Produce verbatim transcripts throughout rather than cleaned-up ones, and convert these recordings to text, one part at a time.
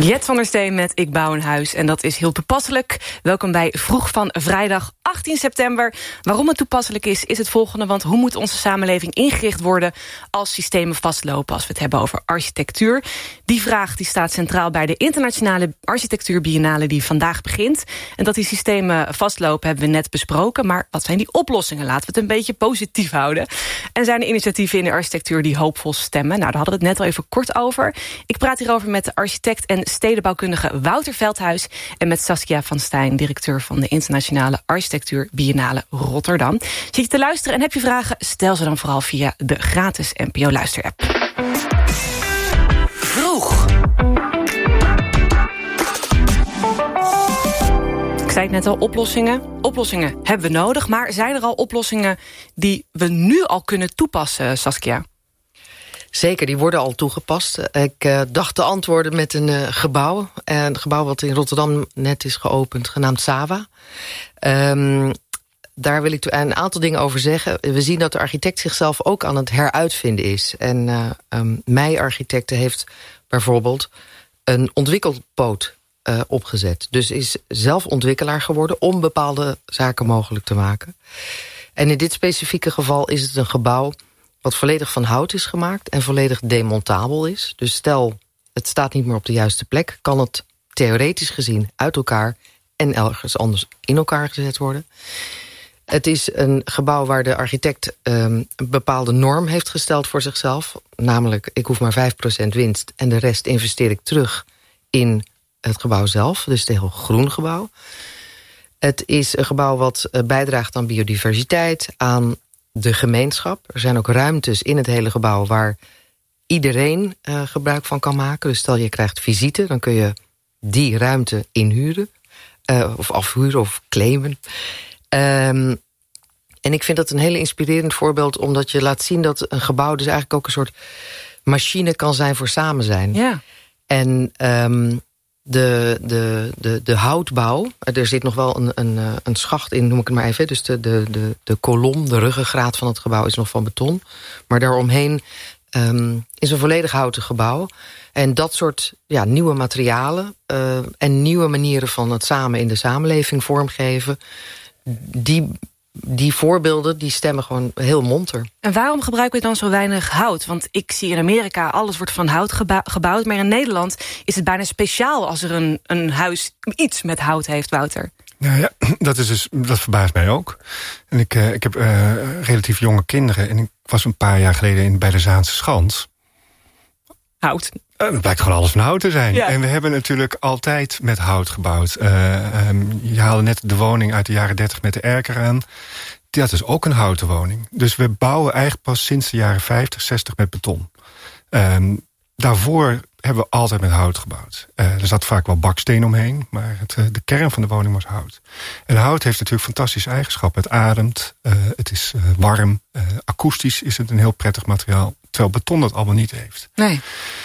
Jet van der Steen met Ik bouw een huis. En dat is heel toepasselijk. Welkom bij Vroeg van vrijdag achttien september. Waarom het toepasselijk is, is het volgende. Want hoe moet onze samenleving ingericht worden als systemen vastlopen, als we het hebben over architectuur? Die vraag die staat centraal bij de internationale architectuurbiennale die vandaag begint. En dat die systemen vastlopen hebben we net besproken. Maar wat zijn die oplossingen? Laten we het een beetje positief houden. En zijn er initiatieven in de architectuur die hoopvol stemmen? Nou, daar hadden we het net al even kort over. Ik praat hierover met de architect en stedenbouwkundige Wouter Veldhuis en met Saskia van Stijn, directeur van de Internationale Architectuur Biennale Rotterdam. Zit je te luisteren en heb je vragen? Stel ze dan vooral via de gratis N P O Luister-app. Vroeg. Ik zei het net al, oplossingen. Oplossingen hebben we nodig, maar zijn er al oplossingen die we nu al kunnen toepassen, Saskia? Zeker, die worden al toegepast. Ik uh, dacht te antwoorden met een uh, gebouw. Een gebouw wat in Rotterdam net is geopend, genaamd Sawa. Um, daar wil ik een aantal dingen over zeggen. We zien dat de architect zichzelf ook aan het heruitvinden is. En uh, um, Meij Architecten heeft bijvoorbeeld een ontwikkelpoot uh, opgezet. Dus is zelf ontwikkelaar geworden om bepaalde zaken mogelijk te maken. En in dit specifieke geval is het een gebouw wat volledig van hout is gemaakt en volledig demontabel is. Dus stel, het staat niet meer op de juiste plek, kan het theoretisch gezien uit elkaar en ergens anders in elkaar gezet worden. Het is een gebouw waar de architect um, een bepaalde norm heeft gesteld voor zichzelf. Namelijk, ik hoef maar vijf procent winst en de rest investeer ik terug in het gebouw zelf. Dus het is een heel groen gebouw. Het is een gebouw wat bijdraagt aan biodiversiteit, aan de gemeenschap. Er zijn ook ruimtes in het hele gebouw waar iedereen uh, gebruik van kan maken. Dus stel je krijgt visite, dan kun je die ruimte inhuren. Uh, of afhuren of claimen. Um, en ik vind dat een heel inspirerend voorbeeld, omdat je laat zien dat een gebouw dus eigenlijk ook een soort machine kan zijn voor samen zijn. Ja. En um, de, de, de, de houtbouw, er zit nog wel een, een, een schacht in, noem ik het maar even. Dus de, de, de, de kolom, de ruggengraat van het gebouw is nog van beton. Maar daaromheen um, is een volledig houten gebouw. En dat soort ja, nieuwe materialen uh, en nieuwe manieren van het samen in de samenleving vormgeven, die, die voorbeelden die stemmen gewoon heel monter. En waarom gebruiken we dan zo weinig hout? Want ik zie in Amerika, alles wordt van hout gebou- gebouwd, maar in Nederland is het bijna speciaal als er een, een huis iets met hout heeft, Wouter. Nou ja, dat, is dus, dat verbaast mij ook. En ik, uh, ik heb uh, relatief jonge kinderen en ik was een paar jaar geleden in, bij de Zaanse Schans. Hout. Het blijkt gewoon alles van hout te zijn. Ja. En we hebben natuurlijk altijd met hout gebouwd. Uh, um, je haalde net de woning uit de jaren dertig met de erker aan. Dat is ook een houten woning. Dus we bouwen eigenlijk pas sinds de jaren vijftig, zestig met beton. Um, daarvoor hebben we altijd met hout gebouwd. Uh, er zat vaak wel baksteen omheen, maar het, uh, de kern van de woning was hout. En hout heeft natuurlijk fantastische eigenschappen. Het ademt, uh, het is uh, warm, uh, akoestisch is het een heel prettig materiaal. Terwijl beton dat allemaal niet heeft. Nee.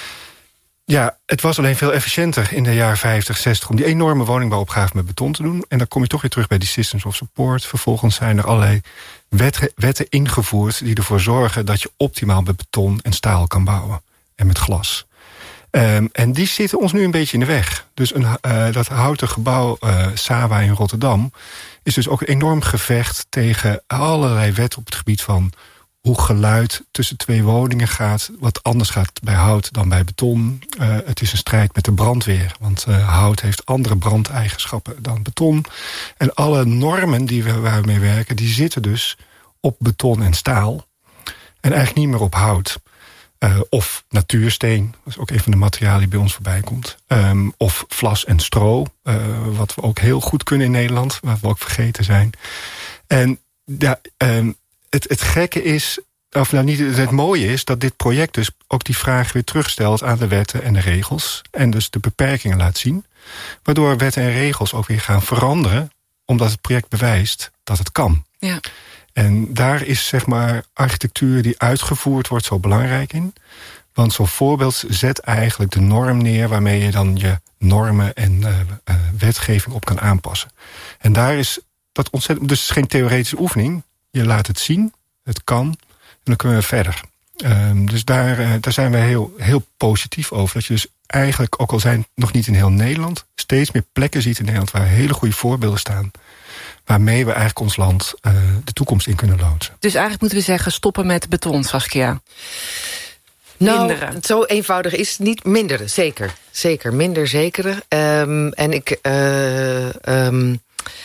Ja, het was alleen veel efficiënter in de jaren vijftig, zestig... om die enorme woningbouwopgave met beton te doen. En dan kom je toch weer terug bij die systems of support. Vervolgens zijn er allerlei wet, wetten ingevoerd die ervoor zorgen dat je optimaal met beton en staal kan bouwen. En met glas. Um, en die zitten ons nu een beetje in de weg. Dus een, uh, dat houten gebouw uh, Sawa in Rotterdam is dus ook een enorm gevecht tegen allerlei wetten op het gebied van hoe geluid tussen twee woningen gaat, wat anders gaat bij hout dan bij beton. Uh, het is een strijd met de brandweer, want uh, hout heeft andere brandeigenschappen dan beton. En alle normen die we, waar we mee werken, die zitten dus op beton en staal. En eigenlijk niet meer op hout. Uh, of natuursteen, dat is ook een van de materialen die bij ons voorbij komt. Um, of vlas en stro, uh, wat we ook heel goed kunnen in Nederland, wat we ook vergeten zijn. En ja, um, Het, het gekke is, of nou niet, het mooie is dat dit project dus ook die vraag weer terugstelt aan de wetten en de regels. En dus de beperkingen laat zien. Waardoor wetten en regels ook weer gaan veranderen, omdat het project bewijst dat het kan. Ja. En daar is zeg maar architectuur die uitgevoerd wordt zo belangrijk in. Want zo'n voorbeeld zet eigenlijk de norm neer waarmee je dan je normen en uh, uh, wetgeving op kan aanpassen. En daar is dat ontzettend, dus het is geen theoretische oefening. Je laat het zien, het kan, en dan kunnen we verder. Um, dus daar, uh, daar zijn we heel, heel positief over. Dat je dus eigenlijk, ook al zijn het nog niet in heel Nederland, steeds meer plekken ziet in Nederland waar hele goede voorbeelden staan, waarmee we eigenlijk ons land uh, de toekomst in kunnen loodsen. Dus eigenlijk moeten we zeggen, stoppen met beton, Saskia. Nou, minderen. Zo eenvoudig is het niet. Minderen, zeker. Zeker, minder zekere. Um, en ik, uh, um,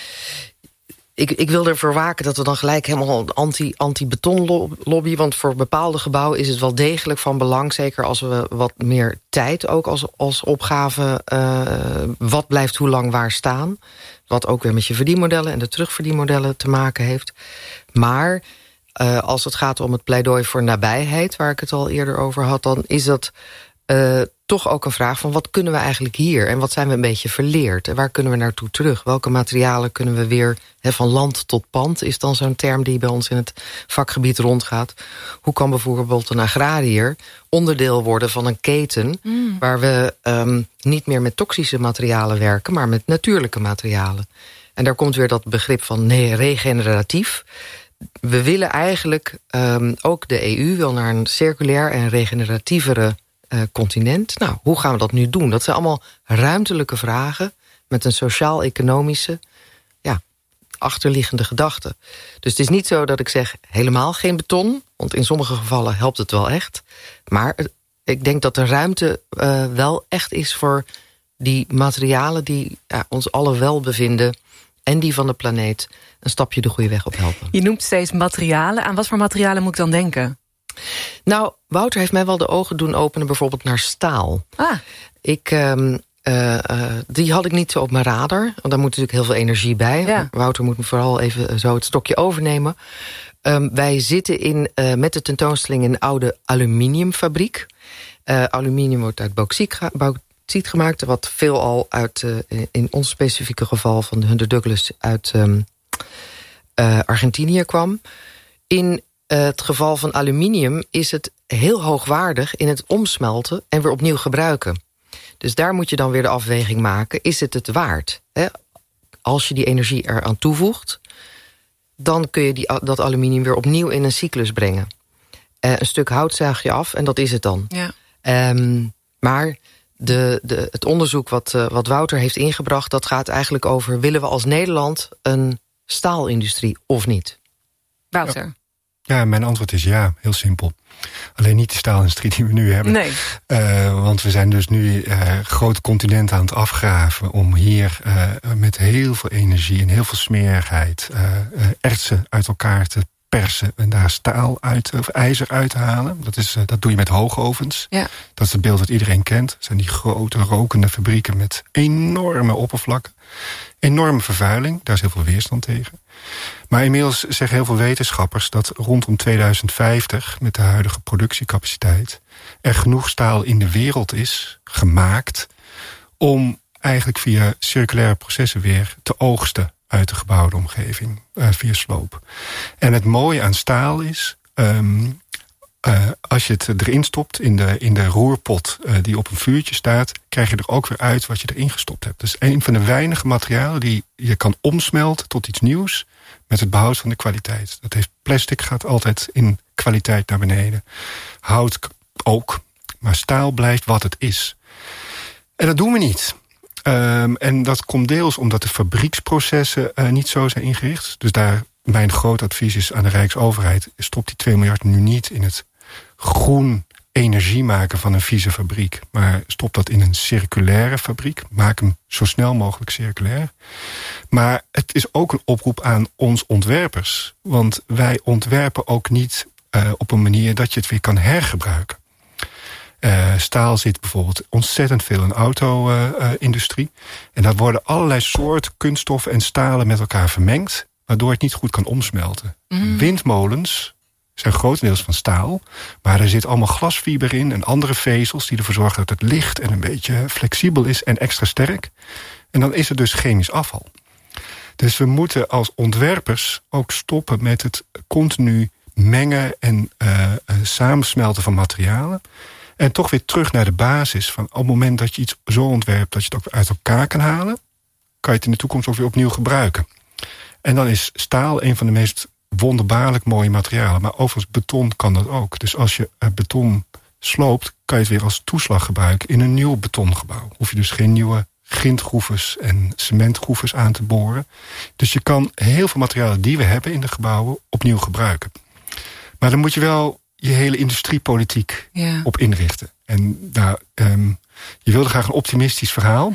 ik, ik wil ervoor waken dat we dan gelijk helemaal anti, anti-betonlobby... want voor bepaalde gebouwen is het wel degelijk van belang, zeker als we wat meer tijd ook als, als opgave, uh, wat blijft hoe lang waar staan. Wat ook weer met je verdienmodellen en de terugverdienmodellen te maken heeft. Maar Uh, als het gaat om het pleidooi voor nabijheid, waar ik het al eerder over had, dan is dat uh, toch ook een vraag van wat kunnen we eigenlijk hier? En wat zijn we een beetje verleerd? En waar kunnen we naartoe terug? Welke materialen kunnen we weer, he, van land tot pand, is dan zo'n term die bij ons in het vakgebied rondgaat. Hoe kan bijvoorbeeld een agrariër onderdeel worden van een keten, mm. waar we um, niet meer met toxische materialen werken, maar met natuurlijke materialen? En daar komt weer dat begrip van nee, regeneratief. We willen eigenlijk, um, ook de E U wil naar een circulair en regeneratievere uh, continent. Nou, hoe gaan we dat nu doen? Dat zijn allemaal ruimtelijke vragen met een sociaal-economische, ja, achterliggende gedachte. Dus het is niet zo dat ik zeg helemaal geen beton, want in sommige gevallen helpt het wel echt. Maar ik denk dat de ruimte uh, wel echt is voor die materialen die ja, ons alle welbevinden en die van de planeet een stapje de goede weg op helpen. Je noemt steeds materialen. Aan wat voor materialen moet ik dan denken? Nou, Wouter heeft mij wel de ogen doen openen bijvoorbeeld naar staal. Ah. Ik, um, uh, uh, die had ik niet zo op mijn radar. Want daar moet natuurlijk heel veel energie bij. Ja. Wouter moet me vooral even zo het stokje overnemen. Um, wij zitten in, uh, met de tentoonstelling in een oude aluminiumfabriek. Uh, aluminium wordt uit bauxiet ziet gemaakt, wat veelal uit, uh, in ons specifieke geval van de Hunter Douglas uit um, uh, Argentinië kwam. In uh, het geval van aluminium is het heel hoogwaardig in het omsmelten en weer opnieuw gebruiken. Dus daar moet je dan weer de afweging maken. Is het het waard? Hè? Als je die energie eraan toevoegt, dan kun je die, dat aluminium weer opnieuw in een cyclus brengen. Uh, een stuk hout zaag je af en dat is het dan. Ja. Um, maar De, de, het onderzoek wat, uh, wat Wouter heeft ingebracht, dat gaat eigenlijk over, willen we als Nederland een staalindustrie of niet? Wouter? Ja, ja, mijn antwoord is ja, heel simpel. Alleen niet de staalindustrie die we nu hebben. Nee. Uh, want we zijn dus nu uh, grote continenten aan het afgraven om hier uh, met heel veel energie en heel veel smerigheid uh, uh, ertsen uit elkaar te persen en daar staal uit, of ijzer uit te halen. Dat, is, uh, dat doe je met hoogovens. Ja. Dat is het beeld dat iedereen kent. Dat zijn die grote rokende fabrieken met enorme oppervlakken. Enorme vervuiling, daar is heel veel weerstand tegen. Maar inmiddels zeggen heel veel wetenschappers dat rondom tweeduizend vijftig... met de huidige productiecapaciteit er genoeg staal in de wereld is gemaakt om eigenlijk via circulaire processen weer te oogsten uit de gebouwde omgeving, uh, via sloop. En het mooie aan staal is, um, uh, als je het erin stopt in de, in de roerpot uh, die op een vuurtje staat, krijg je er ook weer uit wat je erin gestopt hebt. Dus een van de weinige materialen die je kan omsmelten tot iets nieuws met het behoud van de kwaliteit. Dat heeft plastic, gaat altijd in kwaliteit naar beneden. Hout ook, maar staal blijft wat het is. En dat doen we niet. Um, en dat komt deels omdat de fabrieksprocessen uh, niet zo zijn ingericht. Dus daar mijn groot advies is aan de Rijksoverheid, stop die twee miljard nu niet in het groen energie maken van een vieze fabriek. Maar stop dat in een circulaire fabriek. Maak hem zo snel mogelijk circulair. Maar het is ook een oproep aan ons ontwerpers. Want wij ontwerpen ook niet uh, op een manier dat je het weer kan hergebruiken. Uh, staal zit bijvoorbeeld ontzettend veel in de auto-industrie. Uh, uh, en daar worden allerlei soorten kunststoffen en stalen met elkaar vermengd, waardoor het niet goed kan omsmelten. Mm. Windmolens zijn grotendeels van staal, maar er zit allemaal glasfiber in en andere vezels die ervoor zorgen dat het licht en een beetje flexibel is en extra sterk. En dan is het dus chemisch afval. Dus we moeten als ontwerpers ook stoppen met het continu mengen en uh, uh, samensmelten van materialen. En toch weer terug naar de basis van op het moment dat je iets zo ontwerpt dat je het ook uit elkaar kan halen, kan je het in de toekomst ook weer opnieuw gebruiken. En dan is staal een van de meest wonderbaarlijk mooie materialen. Maar overigens beton kan dat ook. Dus als je beton sloopt, kan je het weer als toeslag gebruiken in een nieuw betongebouw. Hoef je dus geen nieuwe grindgroeves en cementgroeves aan te boren. Dus je kan heel veel materialen die we hebben in de gebouwen opnieuw gebruiken. Maar dan moet je wel je hele industriepolitiek ja. op inrichten. En nou, um, je wilde graag een optimistisch verhaal.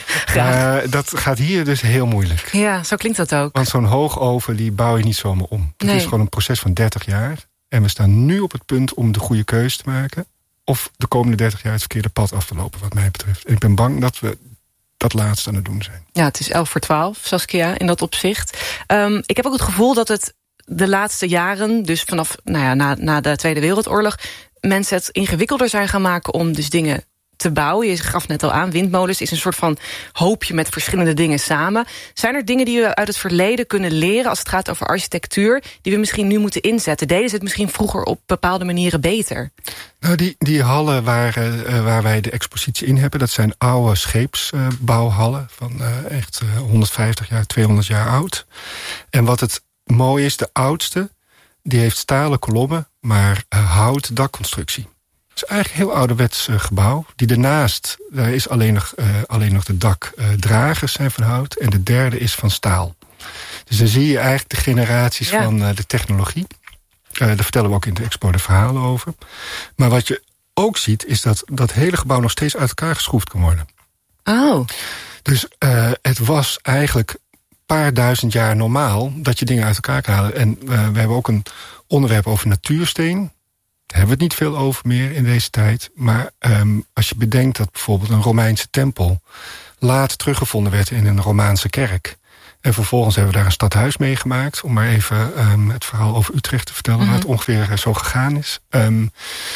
uh, dat gaat hier dus heel moeilijk. Ja, zo klinkt dat ook. Want zo'n hoogoven, die bouw je niet zomaar om. Het nee. is gewoon een proces van dertig jaar. En we staan nu op het punt om de goede keuze te maken. Of de komende dertig jaar het verkeerde pad af te lopen, wat mij betreft. En ik ben bang dat we dat laatste aan het doen zijn. Ja, het is elf voor twaalf, Saskia, in dat opzicht. Um, ik heb ook het gevoel dat het de laatste jaren, dus vanaf nou ja, na, na de Tweede Wereldoorlog, mensen het ingewikkelder zijn gaan maken om dus dingen te bouwen. Je gaf net al aan, windmolens is een soort van hoopje met verschillende dingen samen. Zijn er dingen die we uit het verleden kunnen leren als het gaat over architectuur, die we misschien nu moeten inzetten? Deden ze het misschien vroeger op bepaalde manieren beter? Nou, die, die hallen waar, uh, waar wij de expositie in hebben, dat zijn oude scheepsbouwhallen uh, van uh, echt uh, honderdvijftig jaar, tweehonderd jaar oud. En wat het mooie is, de oudste, die heeft stalen kolommen, maar uh, hout dakconstructie. Het is eigenlijk een heel ouderwets uh, gebouw. Die daarnaast, daar is alleen nog, uh, alleen nog de dakdragers uh, zijn van hout. En de derde is van staal. Dus dan zie je eigenlijk de generaties ja. van uh, de technologie. Uh, daar vertellen we ook in de expo de verhalen over. Maar wat je ook ziet, is dat dat hele gebouw nog steeds uit elkaar geschroefd kan worden. Oh. Dus uh, het was eigenlijk een paar duizend jaar normaal dat je dingen uit elkaar kan halen. En uh, we hebben ook een onderwerp over natuursteen. Daar hebben we het niet veel over meer in deze tijd. Maar um, als je bedenkt dat bijvoorbeeld een Romeinse tempel laat teruggevonden werd in een Romaanse kerk. En vervolgens hebben we daar een stadhuis mee gemaakt. Om maar even um, het verhaal over Utrecht te vertellen, mm-hmm. waar het ongeveer zo gegaan is. Um,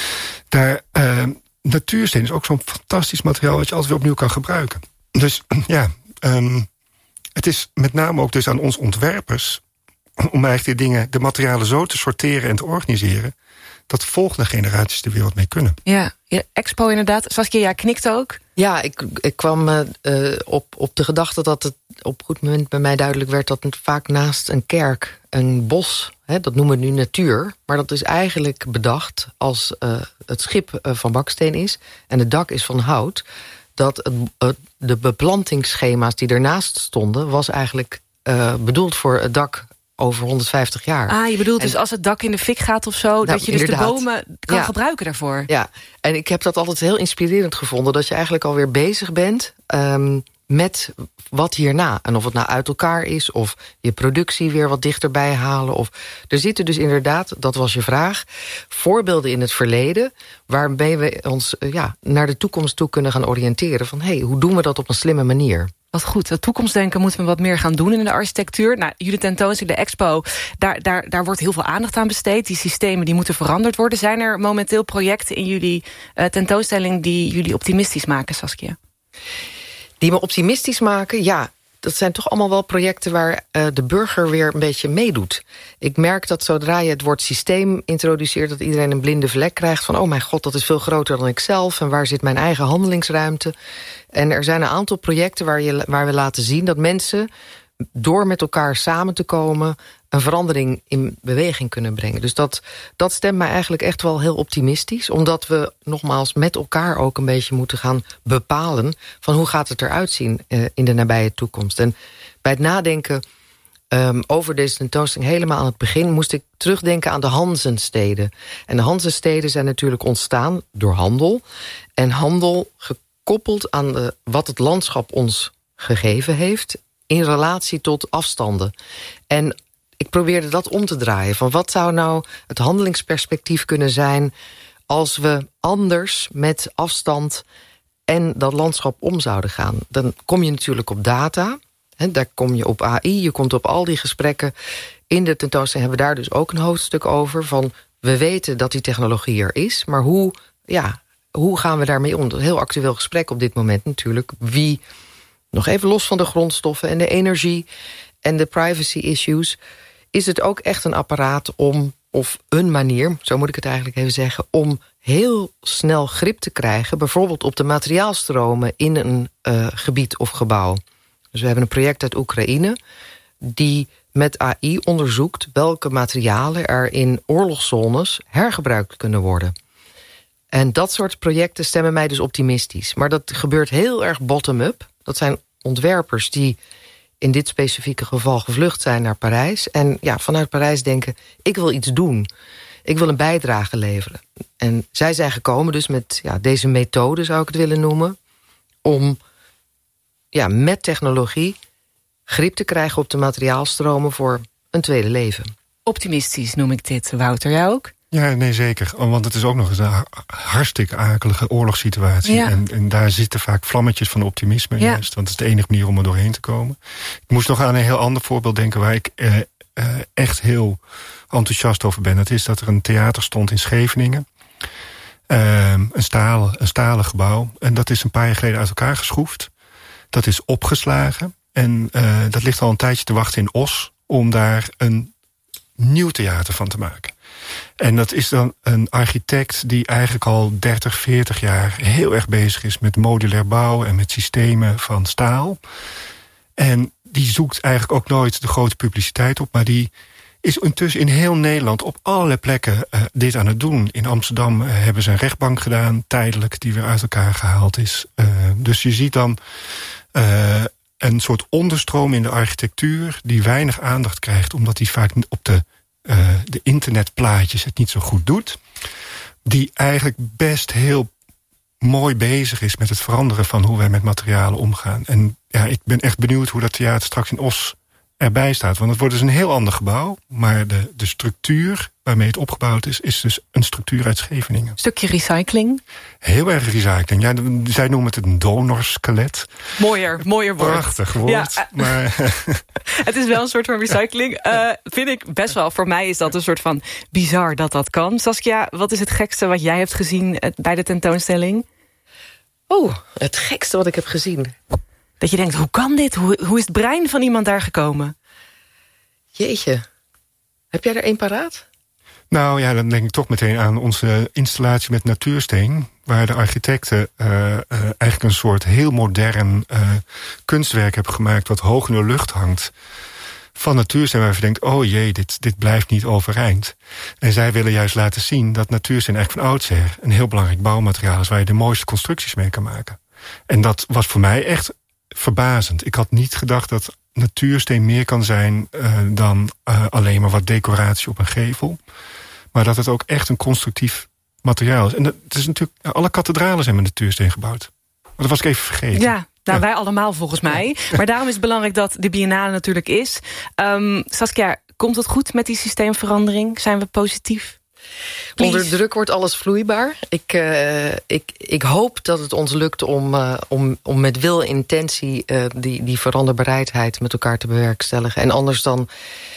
daar, um, natuursteen is ook zo'n fantastisch materiaal wat je altijd weer opnieuw kan gebruiken. Dus ja, um, het is met name ook dus aan ons ontwerpers om eigenlijk de dingen, de materialen zo te sorteren en te organiseren dat volgende generaties er weer wat mee kunnen. Ja, ja, expo inderdaad. Saskia, ja, knikt ook. Ja, ik, ik kwam uh, op, op de gedachte dat het op een goed moment bij mij duidelijk werd dat het vaak naast een kerk, een bos, hè, dat noemen we nu natuur, maar dat is eigenlijk bedacht als uh, het schip uh, van baksteen is en het dak is van hout, dat het, uh, de beplantingsschema's die ernaast stonden was eigenlijk uh, bedoeld voor het dak over honderdvijftig jaar. Ah, je bedoelt en, dus als het dak in de fik gaat of zo, nou, dat je dus inderdaad de bomen kan ja. gebruiken daarvoor. Ja, en ik heb dat altijd heel inspirerend gevonden, dat je eigenlijk alweer bezig bent um, met wat hierna. En of het nou uit elkaar is, of je productie weer wat dichterbij halen. Of er zitten dus inderdaad, dat was je vraag, voorbeelden in het verleden waarmee we ons uh, ja, naar de toekomst toe kunnen gaan oriënteren. Van hé, hey, hoe doen we dat op een slimme manier? Wat goed, dat toekomstdenken moeten we wat meer gaan doen in de architectuur. Nou, jullie tentoonstelling, de expo, daar, daar, daar wordt heel veel aandacht aan besteed. Die systemen die moeten veranderd worden. Zijn er momenteel projecten in jullie uh, tentoonstelling die jullie optimistisch maken, Saskia? Die me optimistisch maken, ja. Dat zijn toch allemaal wel projecten waar uh, de burger weer een beetje meedoet. Ik merk dat zodra je het woord systeem introduceert, dat iedereen een blinde vlek krijgt van oh mijn god, dat is veel groter dan ik zelf en waar zit mijn eigen handelingsruimte? En er zijn een aantal projecten waar, je, waar we laten zien dat mensen door met elkaar samen te komen een verandering in beweging kunnen brengen. Dus dat, dat stemt mij eigenlijk echt wel heel optimistisch, omdat we nogmaals met elkaar ook een beetje moeten gaan bepalen van hoe gaat het eruit zien uh, in de nabije toekomst. En bij het nadenken um, over deze tentoonstelling helemaal aan het begin moest ik terugdenken aan de Hanzensteden. En de Hanzensteden zijn natuurlijk ontstaan door handel. En handel gekoppeld aan de, wat het landschap ons gegeven heeft in relatie tot afstanden. En ik probeerde dat om te draaien. Van wat zou nou het handelingsperspectief kunnen zijn als we anders met afstand en dat landschap om zouden gaan? Dan kom je natuurlijk op data. Hè, daar kom je op A I, je komt op al die gesprekken. In de tentoonstelling hebben we daar dus ook een hoofdstuk over. Van we weten dat die technologie er is, maar hoe, ja, hoe gaan we daarmee om? Een heel actueel gesprek op dit moment natuurlijk. Wie, nog even los van de grondstoffen en de energie en de privacy issues, is het ook echt een apparaat om, of een manier, zo moet ik het eigenlijk even zeggen, om heel snel grip te krijgen, bijvoorbeeld op de materiaalstromen in een uh, gebied of gebouw. Dus we hebben een project uit Oekraïne die met A I onderzoekt welke materialen er in oorlogszones hergebruikt kunnen worden. En dat soort projecten stemmen mij dus optimistisch. Maar dat gebeurt heel erg bottom-up. Dat zijn ontwerpers die in dit specifieke geval gevlucht zijn naar Parijs. En ja, vanuit Parijs denken, ik wil iets doen. Ik wil een bijdrage leveren. En zij zijn gekomen dus met ja, deze methode, zou ik het willen noemen, om ja, met technologie grip te krijgen op de materiaalstromen voor een tweede leven. Optimistisch noem ik dit, Wouter. Jij ook? Ja, nee, zeker. Want het is ook nog eens een hartstikke akelige oorlogssituatie. Ja. En, en daar zitten vaak vlammetjes van optimisme ja. juist. Want het is de enige manier om er doorheen te komen. Ik moest nog aan een heel ander voorbeeld denken waar ik eh, eh, echt heel enthousiast over ben. Dat is dat er een theater stond in Scheveningen. Uh, een, stalen, een stalen gebouw. En dat is een paar jaar geleden uit elkaar geschroefd. Dat is opgeslagen. En uh, dat ligt al een tijdje te wachten in Os om daar een nieuw theater van te maken. En dat is dan een architect die eigenlijk al dertig, veertig jaar heel erg bezig is met modulair bouwen en met systemen van staal. En die zoekt eigenlijk ook nooit de grote publiciteit op, maar die is intussen in heel Nederland op allerlei plekken uh, dit aan het doen. In Amsterdam uh, hebben ze een rechtbank gedaan, tijdelijk, die weer uit elkaar gehaald is. Uh, dus je ziet dan uh, een soort onderstroom in de architectuur die weinig aandacht krijgt, omdat die vaak op de, uh, de internetplaatjes het niet zo goed doet. Die eigenlijk best heel mooi bezig is met het veranderen van hoe wij met materialen omgaan. En ja, ik ben echt benieuwd hoe dat theater straks in Os erbij staat. Want het wordt dus een heel ander gebouw, maar de, de structuur waarmee het opgebouwd is, is dus een structuur uit Scheveningen. Stukje recycling. Heel erg recycling. Ja, zij noemen het een donorskelet. Mooier, mooier woord. Prachtig woord. Ja. Maar het is wel een soort van recycling. Uh, vind ik best wel. Voor mij is dat een soort van bizar dat dat kan. Saskia, wat is het gekste wat jij hebt gezien bij de tentoonstelling? Oh, het gekste wat ik heb gezien. Dat je denkt, hoe kan dit? Hoe, hoe is het brein van iemand daar gekomen? Jeetje. Heb jij er één paraat? Nou ja, dan denk ik toch meteen aan onze installatie met natuursteen, waar de architecten uh, uh, eigenlijk een soort heel modern uh, kunstwerk hebben gemaakt wat hoog in de lucht hangt van natuursteen, waar je denkt, oh jee, dit, dit blijft niet overeind. En zij willen juist laten zien dat natuursteen eigenlijk van oudsher een heel belangrijk bouwmateriaal is waar je de mooiste constructies mee kan maken. En dat was voor mij echt verbazend. Ik had niet gedacht dat natuursteen meer kan zijn uh, dan uh, alleen maar wat decoratie op een gevel. Maar dat het ook echt een constructief materiaal is. En dat, het is natuurlijk, alle kathedralen zijn met natuursteen gebouwd. Maar dat was ik even vergeten. Ja, nou, ja. wij allemaal volgens mij. Maar daarom is het belangrijk dat de biennale natuurlijk is. Um, Saskia, komt het goed met die systeemverandering? Zijn we positief? Please. Onder druk wordt alles vloeibaar. Ik, uh, ik, ik hoop dat het ons lukt om, uh, om, om met wil en intentie uh, die, die veranderbereidheid met elkaar te bewerkstelligen. En anders dan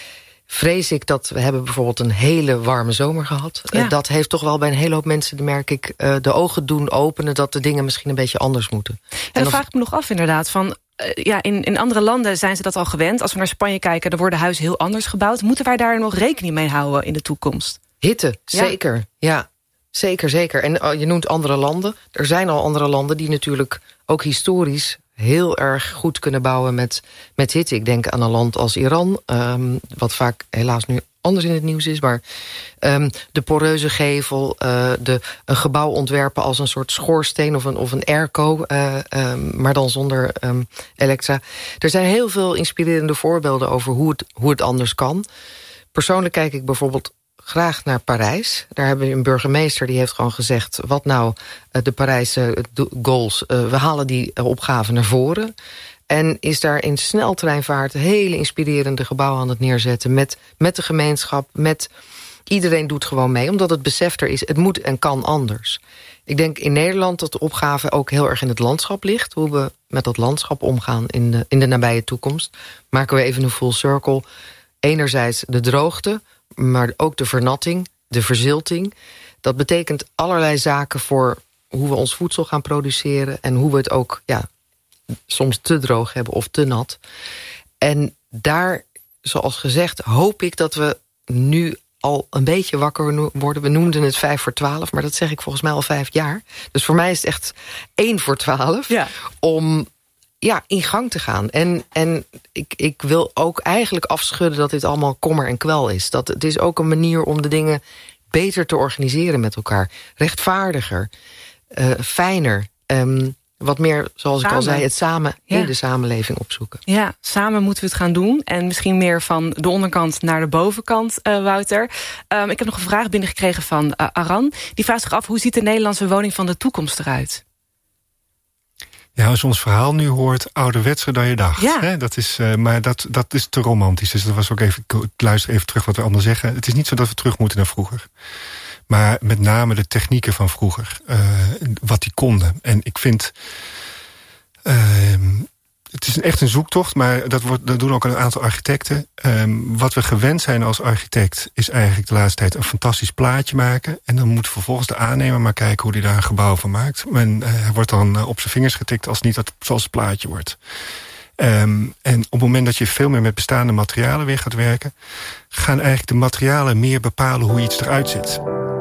vrees ik dat we hebben bijvoorbeeld een hele warme zomer gehad. Ja. Uh, dat heeft toch wel bij een hele hoop mensen, merk ik, uh, de ogen doen openen dat de dingen misschien een beetje anders moeten. En dan of... vraag ik me nog af inderdaad van, uh, ja, in, in andere landen zijn ze dat al gewend. Als we naar Spanje kijken, dan worden huizen heel anders gebouwd. Moeten wij daar nog rekening mee houden in de toekomst? Hitte, zeker. Ja, ja zeker, zeker. En uh, je noemt andere landen. Er zijn al andere landen die natuurlijk ook historisch heel erg goed kunnen bouwen met, met hitte. Ik denk aan een land als Iran, um, wat vaak helaas nu anders in het nieuws is, maar um, de poreuze gevel, uh, de, een gebouw ontwerpen als een soort schoorsteen of een, of een airco, uh, um, maar dan zonder um, elektra. Er zijn heel veel inspirerende voorbeelden over hoe het, hoe het anders kan. Persoonlijk kijk ik bijvoorbeeld graag naar Parijs. Daar hebben we een burgemeester die heeft gewoon gezegd, wat nou de Parijse goals, uh, we halen die opgave naar voren. En is daar in sneltreinvaart hele inspirerende gebouwen aan het neerzetten met, met de gemeenschap, met iedereen doet gewoon mee, omdat het besef er is, het moet en kan anders. Ik denk in Nederland dat de opgave ook heel erg in het landschap ligt, hoe we met dat landschap omgaan in de, in de nabije toekomst. Maken we even een full circle. Enerzijds de droogte, maar ook de vernatting, de verzilting. Dat betekent allerlei zaken voor hoe we ons voedsel gaan produceren en hoe we het ook ja, soms te droog hebben of te nat. En daar, zoals gezegd, hoop ik dat we nu al een beetje wakker worden. We noemden het vijf voor twaalf, maar dat zeg ik volgens mij al vijf jaar. Dus voor mij is het echt één voor twaalf ja. om ja, in gang te gaan. En, en ik, ik wil ook eigenlijk afschudden dat dit allemaal kommer en kwel is. Dat het is ook een manier om de dingen beter te organiseren met elkaar. Rechtvaardiger, uh, fijner. Um, wat meer, zoals samen. ik al zei, het samen ja. in de samenleving opzoeken. Ja, samen moeten we het gaan doen. En misschien meer van de onderkant naar de bovenkant, uh, Wouter. Um, ik heb nog een vraag binnengekregen van uh, Aran. Die vraagt zich af, hoe ziet de Nederlandse woning van de toekomst eruit? Ja, als je ons verhaal nu hoort, ouderwetser dan je dacht. Ja. Hè? Dat is, uh, maar dat, dat is te romantisch. Dus dat was ook even, ik luister even terug wat we allemaal zeggen. Het is niet zo dat we terug moeten naar vroeger. Maar met name de technieken van vroeger. Uh, wat die konden. En ik vind... Uh, het is echt een zoektocht, maar dat, wordt, dat doen ook een aantal architecten. Um, wat we gewend zijn als architect is eigenlijk de laatste tijd een fantastisch plaatje maken. En dan moet vervolgens de aannemer maar kijken hoe hij daar een gebouw van maakt. En uh, hij wordt dan uh, op zijn vingers getikt als niet dat, zoals het plaatje wordt. Um, en op het moment dat je veel meer met bestaande materialen weer gaat werken, gaan eigenlijk de materialen meer bepalen hoe iets eruit ziet.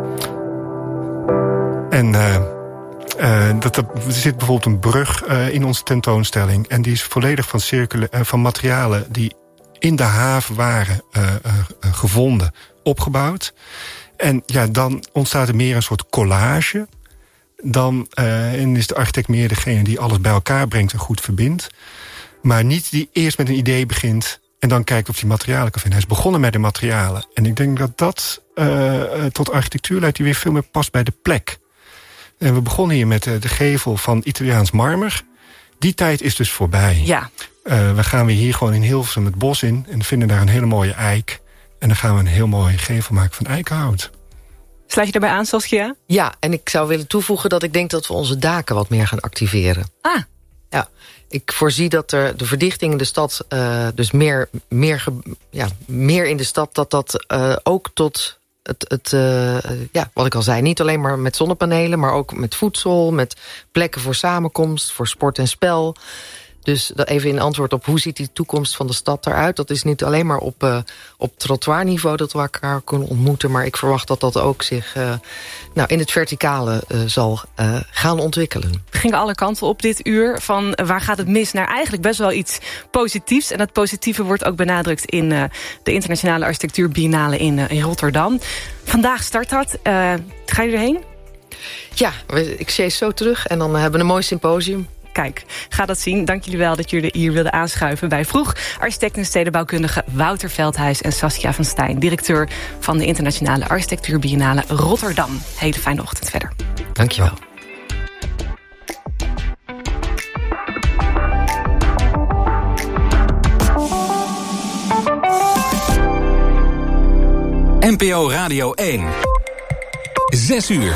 En... Uh, Uh, dat, dat, er zit bijvoorbeeld een brug uh, in onze tentoonstelling. En die is volledig van, circula- uh, van materialen die in de haven waren uh, uh, uh, gevonden, opgebouwd. En ja, dan ontstaat er meer een soort collage. Dan uh, en is de architect meer degene die alles bij elkaar brengt en goed verbindt. Maar niet die eerst met een idee begint en dan kijkt of die materialen kan vinden. Hij is begonnen met de materialen. En ik denk dat dat uh, tot architectuur leidt die weer veel meer past bij de plek. En we begonnen hier met de gevel van Italiaans marmer. Die tijd is dus voorbij. Ja. Uh, we gaan weer hier gewoon in Hilversum het bos in en vinden daar een hele mooie eik. En dan gaan we een heel mooie gevel maken van eikenhout. Sluit je daarbij aan, Saskia? Ja, en ik zou willen toevoegen dat ik denk dat we onze daken wat meer gaan activeren. Ah. Ja, ik voorzie dat er de verdichting in de stad, uh, dus meer, meer, ge, ja, meer in de stad, dat dat uh, ook tot... Het, het, uh, ja, wat ik al zei, niet alleen maar met zonnepanelen, maar ook met voedsel, met plekken voor samenkomst, voor sport en spel. Dus dat even in antwoord op hoe ziet die toekomst van de stad eruit. Dat is niet alleen maar op, uh, op trottoirniveau dat we elkaar kunnen ontmoeten, maar ik verwacht dat dat ook zich uh, nou, in het verticale uh, zal uh, gaan ontwikkelen. We gingen alle kanten op dit uur. Van uh, waar gaat het mis naar eigenlijk best wel iets positiefs. En dat positieve wordt ook benadrukt in uh, de Internationale Architectuur Biennale in, uh, in Rotterdam. Vandaag start dat. Uh, ga je erheen? Ja, ik zie zo terug en dan hebben we een mooi symposium. Kijk, ga dat zien. Dank jullie wel dat jullie hier wilden aanschuiven bij Vroeg. Architect en stedenbouwkundige Wouter Veldhuis en Saskia van Stijn, directeur van de Internationale Architectuur Biennale Rotterdam. Hele fijne ochtend verder. Dankjewel. N P O Radio één. Zes uur.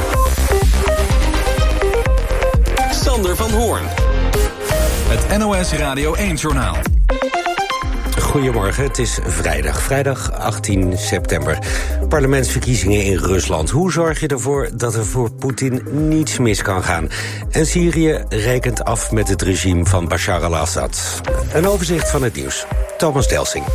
Sander van Hoorn. Het N O S Radio één-journaal. Goedemorgen, het is vrijdag. Vrijdag achttien september. Parlementsverkiezingen in Rusland. Hoe zorg je ervoor dat er voor Poetin niets mis kan gaan? En Syrië rekent af met het regime van Bashar al-Assad. Een overzicht van het nieuws. Thomas Delsing.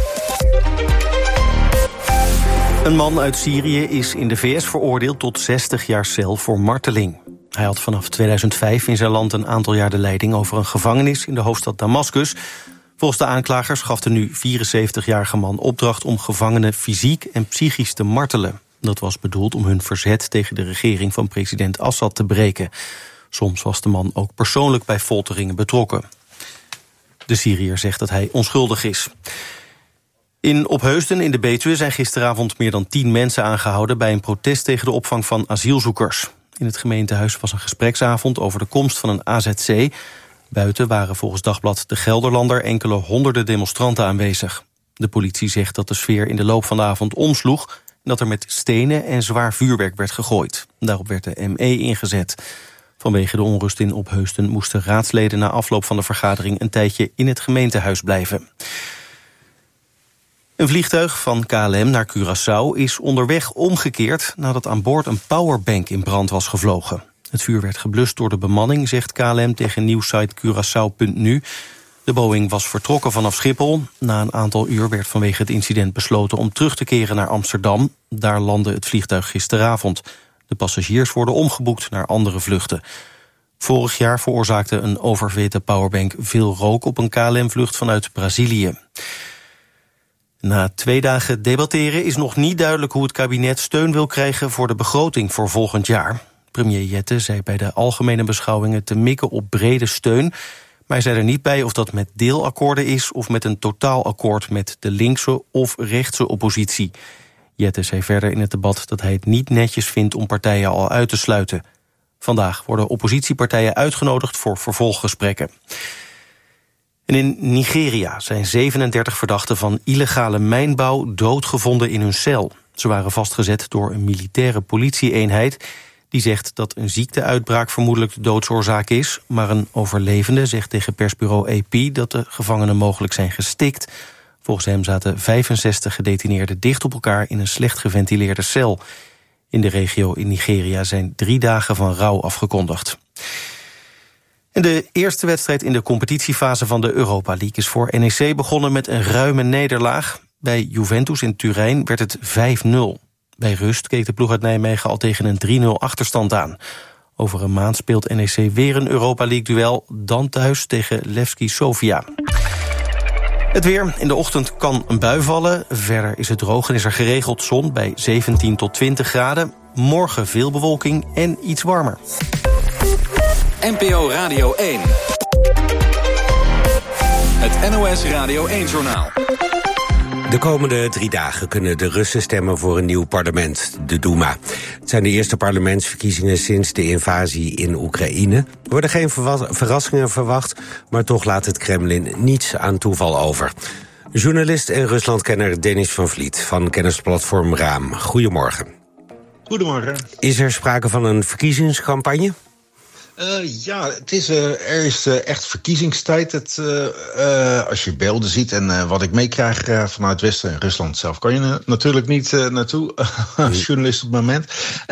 Een man uit Syrië is in de V S veroordeeld tot zestig jaar cel voor marteling. Hij had vanaf tweeduizend vijf in zijn land een aantal jaar de leiding over een gevangenis in de hoofdstad Damascus. Volgens de aanklagers gaf de nu vierenzeventigjarige man opdracht om gevangenen fysiek en psychisch te martelen. Dat was bedoeld om hun verzet tegen de regering van president Assad te breken. Soms was de man ook persoonlijk bij folteringen betrokken. De Syriër zegt dat hij onschuldig is. In Opheusden in de Betuwe zijn gisteravond meer dan tien mensen aangehouden bij een protest tegen de opvang van asielzoekers. In het gemeentehuis was een gespreksavond over de komst van een A Z C. Buiten waren volgens Dagblad De Gelderlander enkele honderden demonstranten aanwezig. De politie zegt dat de sfeer in de loop van de avond omsloeg en dat er met stenen en zwaar vuurwerk werd gegooid. Daarop werd de M E ingezet. Vanwege de onrust in Opheusden moesten raadsleden na afloop van de vergadering een tijdje in het gemeentehuis blijven. Een vliegtuig van K L M naar Curaçao is onderweg omgekeerd nadat aan boord een powerbank in brand was gevlogen. Het vuur werd geblust door de bemanning, zegt K L M tegen nieuwsite Curaçao punt nu. De Boeing was vertrokken vanaf Schiphol. Na een aantal uur werd vanwege het incident besloten om terug te keren naar Amsterdam. Daar landde het vliegtuig gisteravond. De passagiers worden omgeboekt naar andere vluchten. Vorig jaar veroorzaakte een oververhitte powerbank veel rook op een K L M-vlucht vanuit Brazilië. Na twee dagen debatteren is nog niet duidelijk hoe het kabinet steun wil krijgen voor de begroting voor volgend jaar. Premier Jette zei bij de algemene beschouwingen te mikken op brede steun, maar hij zei er niet bij of dat met deelakkoorden is of met een totaalakkoord met de linkse of rechtse oppositie. Jette zei verder in het debat dat hij het niet netjes vindt om partijen al uit te sluiten. Vandaag worden oppositiepartijen uitgenodigd voor vervolggesprekken. En in Nigeria zijn zevenendertig verdachten van illegale mijnbouw doodgevonden in hun cel. Ze waren vastgezet door een militaire politieeenheid die zegt dat een ziekteuitbraak vermoedelijk de doodsoorzaak is, maar een overlevende zegt tegen persbureau A P dat de gevangenen mogelijk zijn gestikt. Volgens hem zaten vijfenzestig gedetineerden dicht op elkaar in een slecht geventileerde cel. In de regio in Nigeria zijn drie dagen van rouw afgekondigd. En de eerste wedstrijd in de competitiefase van de Europa League is voor N E C begonnen met een ruime nederlaag. Bij Juventus in Turijn werd het vijf nul. Bij rust keek de ploeg uit Nijmegen al tegen een drie nul achterstand aan. Over een maand speelt N E C weer een Europa League-duel, dan thuis tegen Levski Sofia. Het weer. In de ochtend kan een bui vallen. Verder is het droog en is er geregeld zon bij zeventien tot twintig graden. Morgen veel bewolking en iets warmer. N P O Radio één. Het N O S Radio één-journaal. De komende drie dagen kunnen de Russen stemmen voor een nieuw parlement, de Duma. Het zijn de eerste parlementsverkiezingen sinds de invasie in Oekraïne. Er worden geen verrassingen verwacht, maar toch laat het Kremlin niets aan toeval over. Journalist en Ruslandkenner Denis van Vliet van kennisplatform Raam. Goedemorgen. Goedemorgen. Is er sprake van een verkiezingscampagne? Uh, ja, het is, uh, er is uh, echt verkiezingstijd. Het, uh, uh, als je beelden ziet en uh, wat ik meekrijg uh, vanuit Westen en Rusland zelf, kan je uh, natuurlijk niet uh, naartoe als journalist op het moment.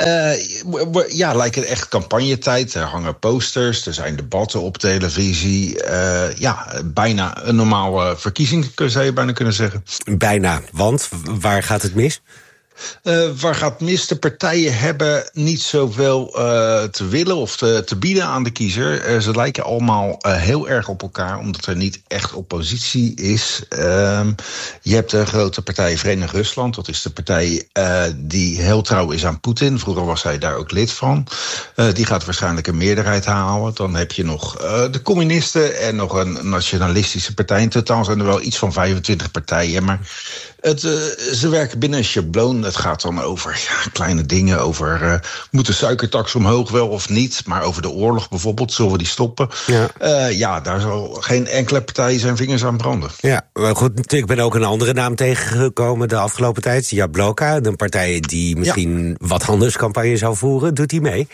Uh, ja, lijkt het echt campagnetijd. Er hangen posters, er zijn debatten op televisie. Uh, ja, bijna een normale verkiezing, zou je bijna kunnen zeggen. Bijna, want waar gaat het mis? Uh, waar gaat mis? De partijen hebben niet zoveel uh, te willen of te, te bieden aan de kiezer. Uh, ze lijken allemaal uh, heel erg op elkaar, omdat er niet echt oppositie is. Uh, je hebt de grote partij Verenigd Rusland. Dat is de partij uh, die heel trouw is aan Poetin. Vroeger was hij daar ook lid van. Uh, die gaat waarschijnlijk een meerderheid halen. Dan heb je nog uh, de communisten en nog een nationalistische partij. In totaal zijn er wel iets van vijfentwintig partijen, maar Het, uh, ze werken binnen een schabloon. Het gaat dan over ja, kleine dingen. Over uh, moet de suikertax omhoog wel of niet. Maar over de oorlog bijvoorbeeld, zullen we die stoppen? Ja, uh, ja daar zal geen enkele partij zijn vingers aan branden. Ja, maar goed, ik ben ook een andere naam tegengekomen de afgelopen tijd. Jabloko, een partij die misschien ja. wat anders campagne zou voeren. Doet die mee?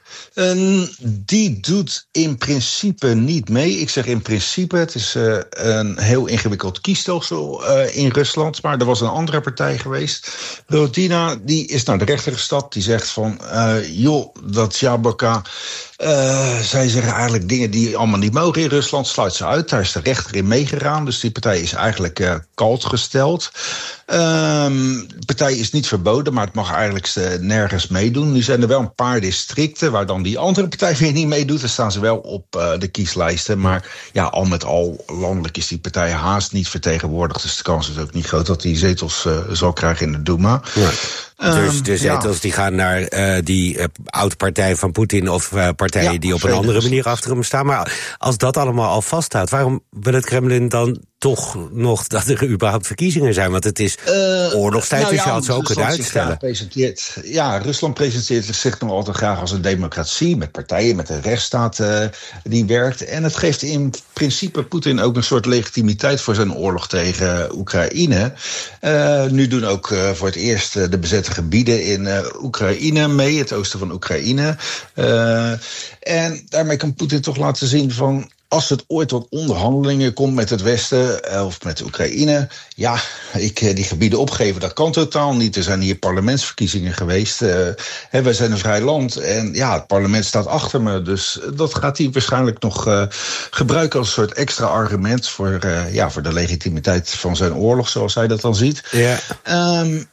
Um, die doet in principe niet mee. Ik zeg in principe, het is uh, een heel ingewikkeld kiesstelsel uh, in Rusland. Maar er was een andere partij geweest. Rodina, die is naar de rechter gestapt. Die zegt van, uh, joh, dat Jabloko, Uh, zij zeggen eigenlijk dingen die allemaal niet mogen in Rusland. Sluit ze uit. Daar is de rechter in meegegaan. Dus die partij is eigenlijk uh, kalt gesteld. Um, de partij is niet verboden, maar het mag eigenlijk uh, nergens meedoen. Nu zijn er wel een paar districten waar dan die andere partij weer niet meedoet. Dan staan ze wel op uh, de kieslijsten. Maar ja, al met al landelijk is die partij haast niet vertegenwoordigd. Dus de kans is ook niet groot dat die zetels uh, zal krijgen in de Duma. Ja. Dus de zetels ja. die gaan naar uh, die uh, oud-partij van Poetin of uh, partijen ja, die op een andere manier achter hem staan. Maar als dat allemaal al vaststaat, waarom wil het Kremlin dan toch nog dat er überhaupt verkiezingen zijn? Want het is uh, oorlogstijd, nou ja, dus je had ze ook kunnen uitstellen. Presenteert, ja, Rusland presenteert zich nog altijd graag als een democratie met partijen, met een rechtsstaat uh, die werkt. En het geeft in principe Poetin ook een soort legitimiteit voor zijn oorlog tegen Oekraïne. Uh, nu doen ook uh, voor het eerst uh, de bezette gebieden in uh, Oekraïne mee, het oosten van Oekraïne. Uh, en daarmee kan Poetin toch laten zien van, als het ooit tot onderhandelingen komt met het Westen uh, of met Oekraïne, ja, ik uh, die gebieden opgeven, dat kan totaal niet. Er zijn hier parlementsverkiezingen geweest. Uh, hè, wij zijn een vrij land en ja, het parlement staat achter me. Dus dat gaat hij waarschijnlijk nog uh, gebruiken als een soort extra argument voor, uh, ja, voor de legitimiteit van zijn oorlog, zoals hij dat dan ziet. Ja. Um,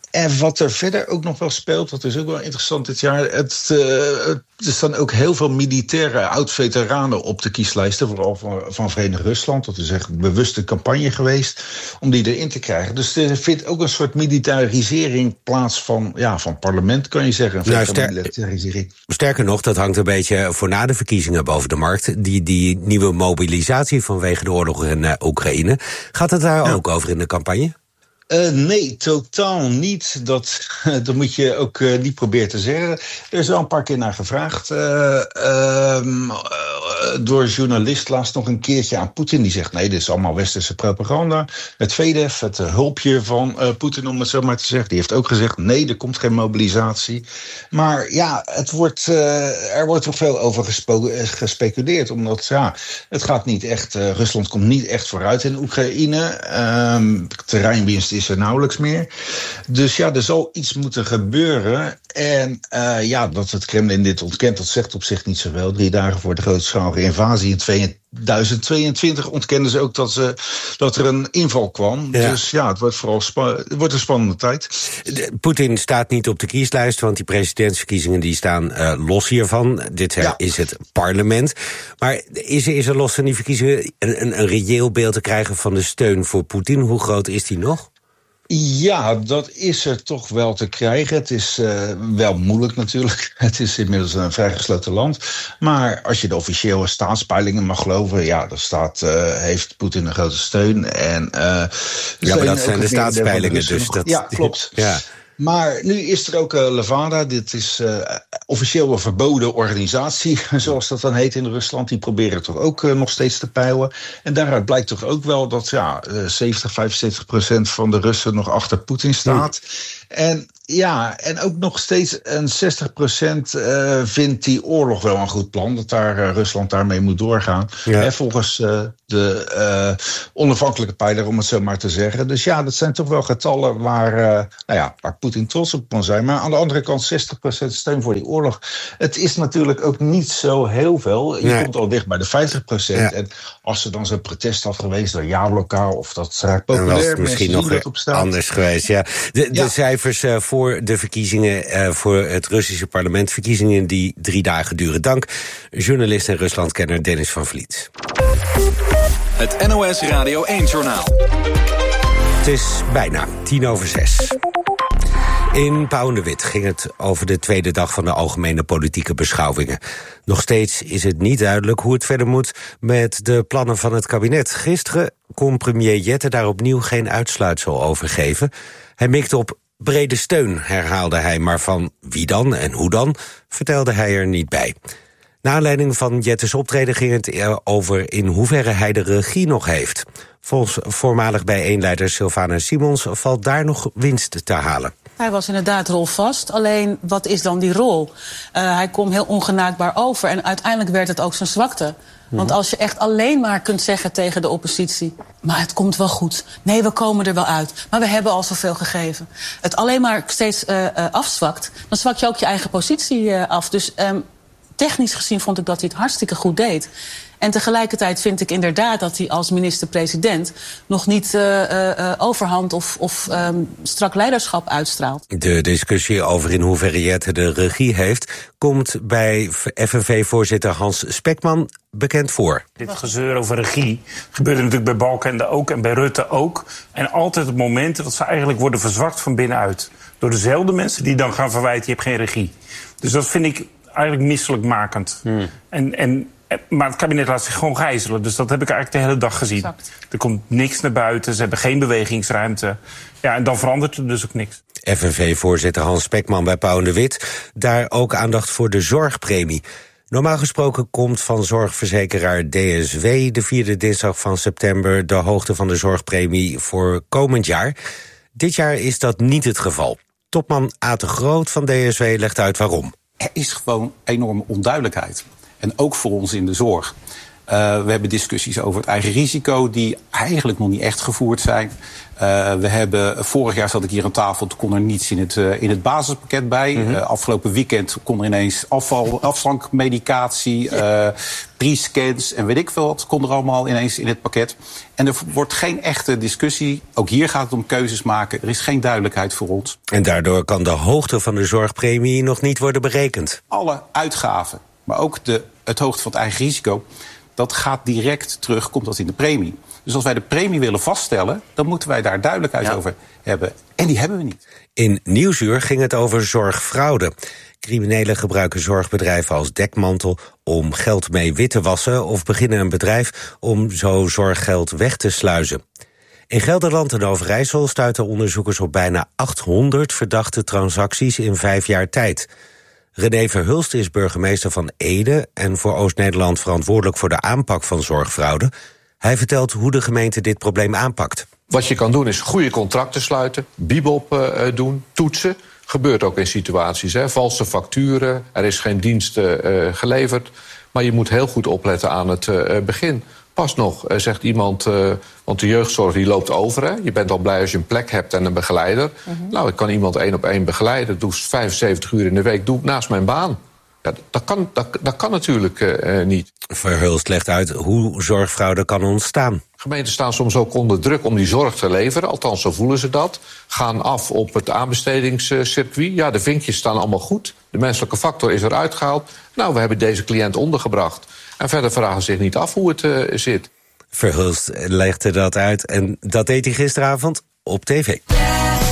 En wat er verder ook nog wel speelt, dat is ook wel interessant dit jaar. Het, uh, er staan ook heel veel militaire oud-veteranen op de kieslijsten, vooral van, van Verenigd Rusland. Dat is echt een bewuste campagne geweest om die erin te krijgen. Dus er vindt ook een soort militarisering plaats van, ja, van parlement, kan je zeggen. Nou, ster- sterker nog, dat hangt een beetje voor na de verkiezingen boven de markt. Die, die nieuwe mobilisatie vanwege de oorlog in uh, Oekraïne. Gaat het daar ja. ook over in de campagne? Uh, nee, totaal niet. Dat, dat moet je ook uh, niet proberen te zeggen. Er is wel een paar keer naar gevraagd. Uh, uh, uh, door een journalist laatst nog een keertje aan Poetin. Die zegt, nee, dit is allemaal westerse propaganda. Het Vedev, het uh, hulpje van uh, Poetin, om het zo maar te zeggen. Die heeft ook gezegd, nee, er komt geen mobilisatie. Maar ja, het wordt, uh, er wordt toch veel over gespo- gespeculeerd. Omdat, ja, het gaat niet echt... Uh, Rusland komt niet echt vooruit in Oekraïne. Uh, terreinwinst is er nauwelijks meer. Dus ja, er zal iets moeten gebeuren. En uh, ja, dat het Kremlin dit ontkent, dat zegt op zich niet zoveel. Drie dagen voor de grootschalige invasie in tweeduizend tweeëntwintig ontkenden ze ook dat, ze, dat er een inval kwam. Ja. Dus ja, het wordt vooral spa- het wordt een spannende tijd. Poetin staat niet op de kieslijst, want die presidentsverkiezingen die staan uh, los hiervan. Dit ja. is het parlement. Maar is er, is er los van die verkiezingen een, een, een reëel beeld te krijgen van de steun voor Poetin? Hoe groot is die nog? Ja, dat is er toch wel te krijgen. Het is uh, wel moeilijk natuurlijk. Het is inmiddels een vrij gesloten land. Maar als je de officiële staatspeilingen mag geloven, ja, dan staat, uh, heeft Poetin een grote steun. En, uh, ja, maar dat zijn de staatspeilingen, dus dat... Ja, klopt. Ja. Maar nu is er ook uh, Levada. Dit is uh, officieel een verboden organisatie, zoals dat dan heet in Rusland. Die proberen toch ook uh, nog steeds te peilen. En daaruit blijkt toch ook wel dat ja, uh, zeventig, vijfenzeventig procent van de Russen nog achter Poetin staat. Mm. En ja, en ook nog steeds een zestig procent uh, vindt die oorlog wel een goed plan. Dat daar uh, Rusland daarmee moet doorgaan. Ja. Hè, volgens uh, de uh, onafhankelijke peiler, om het zo maar te zeggen. Dus ja, dat zijn toch wel getallen waar, uh, nou ja, waar Poetin trots op kan zijn. Maar aan de andere kant zestig procent steun voor die oorlog. Het is natuurlijk ook niet zo heel veel. Je nee. komt al dicht bij de vijftig procent. Ja. En als er dan zo'n protest had geweest door ja-lokaal of dat raakt populair, was misschien nog dat op staat. Anders geweest. Ja. De, ja. de cijfers uh, voor de verkiezingen, uh, voor het Russische parlement, verkiezingen die drie dagen duren. Dank journalist en Ruslandkenner Dennis van Vliet. Het N O S Radio één-journaal. Het is bijna tien over zes. In Pauw en de Wit ging het over de tweede dag van de algemene politieke beschouwingen. Nog steeds is het niet duidelijk hoe het verder moet met de plannen van het kabinet. Gisteren kon premier Jette daar opnieuw geen uitsluitsel over geven. Hij mikte op brede steun, herhaalde hij, maar van wie dan en hoe dan, vertelde hij er niet bij. Na aanleiding van Jette's optreden ging het over in hoeverre hij de regie nog heeft. Volgens voormalig bijeenleider Sylvana Simons valt daar nog winst te halen. Hij was inderdaad rolvast, alleen wat is dan die rol? Uh, hij komt heel ongenaakbaar over en uiteindelijk werd het ook zijn zwakte. Want als je echt alleen maar kunt zeggen tegen de oppositie, maar het komt wel goed. Nee, we komen er wel uit. Maar we hebben al zoveel gegeven. Het alleen maar steeds uh, uh, afzwakt, dan zwak je ook je eigen positie uh, af. Dus um, technisch gezien vond ik dat hij het hartstikke goed deed. En tegelijkertijd vind ik inderdaad dat hij als minister-president nog niet uh, uh, overhand of, of um, strak leiderschap uitstraalt. De discussie over in hoeverre Jette de regie heeft komt bij F N V-voorzitter Hans Spekman bekend voor. Dit gezeur over regie gebeurde natuurlijk bij Balkenende ook en bij Rutte ook. En altijd op momenten dat ze eigenlijk worden verzwakt van binnenuit. Door dezelfde mensen die dan gaan verwijten, je hebt geen regie. Dus dat vind ik eigenlijk misselijkmakend. Hmm. En... en Maar het kabinet laat zich gewoon gijzelen. Dus dat heb ik eigenlijk de hele dag gezien. Exact. Er komt niks naar buiten, ze hebben geen bewegingsruimte. Ja, en dan verandert er dus ook niks. F N V-voorzitter Hans Spekman bij Pauw en de Wit. Daar ook aandacht voor de zorgpremie. Normaal gesproken komt van zorgverzekeraar D S W de vierde dinsdag van september de hoogte van de zorgpremie voor komend jaar. Dit jaar is dat niet het geval. Topman Aad de Groot van D S W legt uit waarom. Er is gewoon enorme onduidelijkheid. En ook voor ons in de zorg. Uh, we hebben discussies over het eigen risico die eigenlijk nog niet echt gevoerd zijn. Uh, we hebben, vorig jaar zat ik hier aan tafel, toen kon er niets in het, uh, in het basispakket bij. Mm-hmm. Uh, afgelopen weekend kon er ineens afval, afslankmedicatie, uh, pre-scans en weet ik veel wat, kon er allemaal ineens in het pakket. En er wordt geen echte discussie. Ook hier gaat het om keuzes maken. Er is geen duidelijkheid voor ons. En daardoor kan de hoogte van de zorgpremie nog niet worden berekend. Alle uitgaven, maar ook de, het hoogte van het eigen risico, dat gaat direct terug, komt dat in de premie. Dus als wij de premie willen vaststellen, dan moeten wij daar duidelijkheid ja. over hebben. En die hebben we niet. In Nieuwsuur ging het over zorgfraude. Criminelen gebruiken zorgbedrijven als dekmantel om geld mee wit te wassen of beginnen een bedrijf om zo zorggeld weg te sluizen. In Gelderland en Overijssel stuiten onderzoekers op bijna achthonderd verdachte transacties in vijf jaar tijd. René Verhulst is burgemeester van Ede en voor Oost-Nederland verantwoordelijk voor de aanpak van zorgfraude. Hij vertelt hoe de gemeente dit probleem aanpakt. Wat je kan doen is goede contracten sluiten, bibop uh, doen, toetsen. Gebeurt ook in situaties, hè. Valse facturen, er is geen dienst uh, geleverd. Maar je moet heel goed opletten aan het uh, begin. Pas nog, uh, zegt iemand, uh, want de jeugdzorg die loopt over. Hè. Je bent al blij als je een plek hebt en een begeleider. Mm-hmm. Nou, ik kan iemand één op één begeleiden. Doe vijfenzeventig uur in de week, doe ik naast mijn baan. Ja, dat, kan, dat, dat kan natuurlijk uh, niet. Verhulst legt uit hoe zorgfraude kan ontstaan. Gemeenten staan soms ook onder druk om die zorg te leveren. Althans, zo voelen ze dat. Gaan af op het aanbestedingscircuit. Ja, de vinkjes staan allemaal goed. De menselijke factor is eruit gehaald. Nou, we hebben deze cliënt ondergebracht. En verder vragen ze zich niet af hoe het uh, zit. Verhulst legde dat uit en dat deed hij gisteravond op tv.